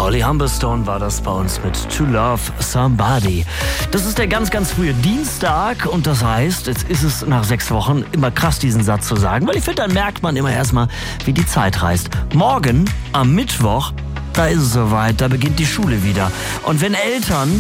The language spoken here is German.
Holly Humberstone war das bei uns mit To Love Somebody. Das ist der ganz, ganz frühe Dienstag und das heißt, jetzt ist es nach 6 Wochen immer krass, diesen Satz zu sagen, weil ich finde, dann merkt man immer erstmal, wie die Zeit reist. Morgen, am Mittwoch, da ist es soweit, da beginnt die Schule wieder. Und wenn Eltern